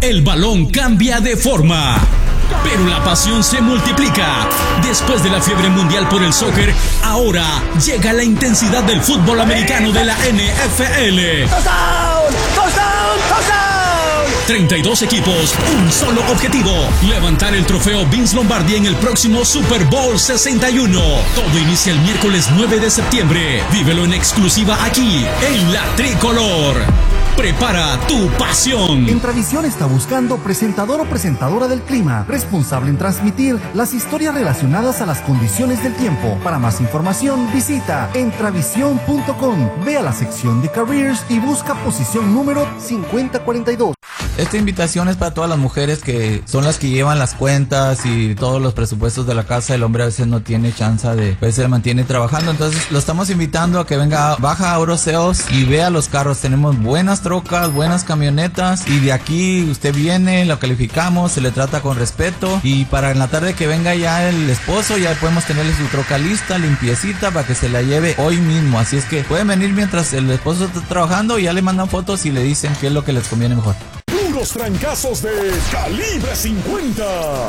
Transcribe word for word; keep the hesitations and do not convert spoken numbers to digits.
el balón cambia de forma, pero la pasión se multiplica. Después de la fiebre mundial por el soccer, ahora llega la intensidad del fútbol americano de la N F L. ¡Touchdown! ¡Touchdown! ¡Touchdown! treinta y dos equipos, un solo objetivo: levantar el trofeo Vince Lombardi en el próximo Super Bowl sesenta y uno. Todo inicia el miércoles nueve de septiembre. Vívelo en exclusiva aquí, en La Tricolor. Prepara tu pasión. Entravisión está buscando presentador o presentadora del clima, responsable en transmitir las historias relacionadas a las condiciones del tiempo. Para más información, visita entravisión punto com. Ve a la sección de Careers y busca posición número cincuenta cuarenta y dos. Esta invitación es para todas las mujeres que son las que llevan las cuentas y todos los presupuestos de la casa. El hombre a veces no tiene chance de, pues se mantiene trabajando. Entonces lo estamos invitando a que venga, baja a Oroseos y vea los carros. Tenemos buenas trocas, buenas camionetas, y de aquí usted viene, lo calificamos, se le trata con respeto, y para en la tarde que venga ya el esposo, ya podemos tenerle su troca lista, limpiecita, para que se la lleve hoy mismo. Así es que pueden venir mientras el esposo está trabajando y ya le mandan fotos y le dicen qué es lo que les conviene mejor. Puros trancazos de calibre cincuenta.